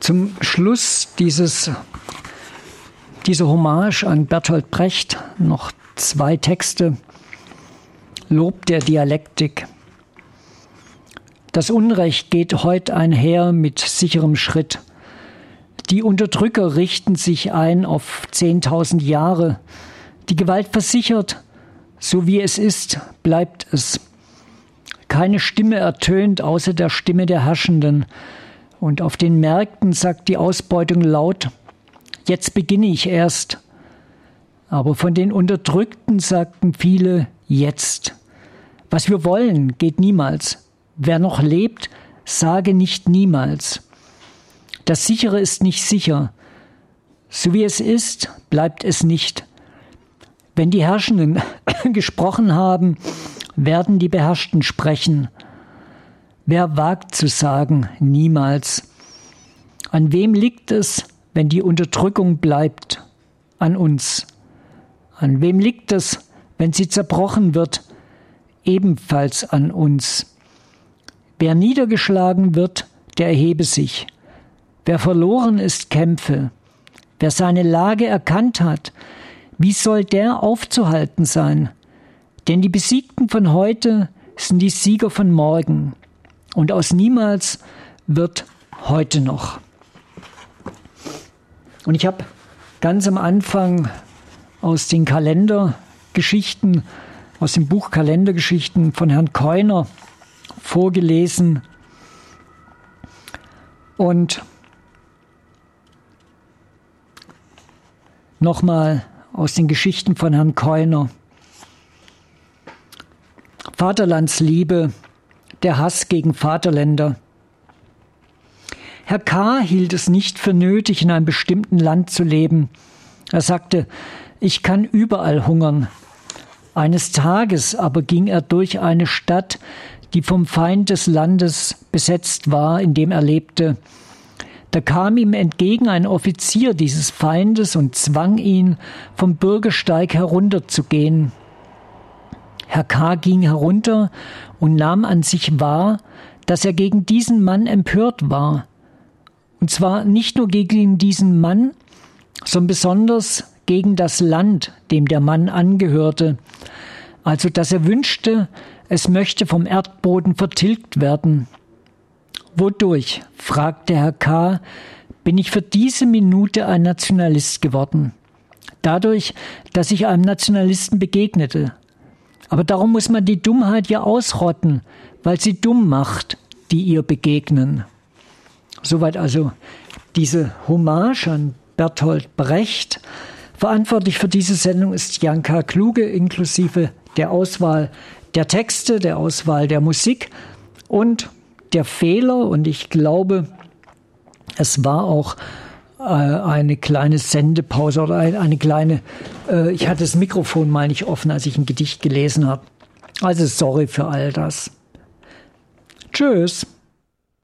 Zum Schluss dieser Hommage an Bertolt Brecht noch 2 Texte. Lob der Dialektik. Das Unrecht geht heut einher mit sicherem Schritt. Die Unterdrücker richten sich ein auf 10.000 Jahre. Die Gewalt versichert, so wie es ist, bleibt es. Keine Stimme ertönt außer der Stimme der Herrschenden. Und auf den Märkten sagt die Ausbeutung laut, jetzt beginne ich erst. Aber von den Unterdrückten sagten viele, jetzt. Was wir wollen, geht niemals. Wer noch lebt, sage nicht niemals. Das Sichere ist nicht sicher. So wie es ist, bleibt es nicht. Wenn die Herrschenden gesprochen haben, werden die Beherrschten sprechen. Wer wagt zu sagen, niemals? An wem liegt es, wenn die Unterdrückung bleibt? An uns. An wem liegt es, wenn sie zerbrochen wird? Ebenfalls an uns. Wer niedergeschlagen wird, der erhebe sich. Wer verloren ist, kämpfe. Wer seine Lage erkannt hat, wie soll der aufzuhalten sein? Denn die Besiegten von heute sind die Sieger von morgen. Und aus niemals wird heute noch. Und ich habe ganz am Anfang aus den Kalendergeschichten, aus dem Buch Kalendergeschichten von Herrn Keuner vorgelesen. Und nochmal aus den Geschichten von Herrn Keuner. Vaterlandsliebe, der Hass gegen Vaterländer. Herr K. hielt es nicht für nötig, in einem bestimmten Land zu leben. Er sagte, ich kann überall hungern. Eines Tages aber ging er durch eine Stadt, die vom Feind des Landes besetzt war, in dem er lebte. Da kam ihm entgegen ein Offizier dieses Feindes und zwang ihn, vom Bürgersteig herunterzugehen. Herr K. ging herunter und nahm an sich wahr, dass er gegen diesen Mann empört war. Und zwar nicht nur gegen diesen Mann, sondern besonders gegen das Land, dem der Mann angehörte. Also, dass er wünschte, es möchte vom Erdboden vertilgt werden. Wodurch, fragte Herr K., bin ich für diese Minute ein Nationalist geworden? Dadurch, dass ich einem Nationalisten begegnete. Aber darum muss man die Dummheit ja ausrotten, weil sie dumm macht, die ihr begegnen. Soweit also diese Hommage an Bertolt Brecht. Verantwortlich für diese Sendung ist Jan K. Kluge, inklusive der Auswahl der Texte, der Auswahl der Musik und der Fehler. Und ich glaube, es war auch eine kleine Sendepause oder eine kleine, ich hatte das Mikrofon mal nicht offen, als ich ein Gedicht gelesen habe. Also sorry für all das. Tschüss.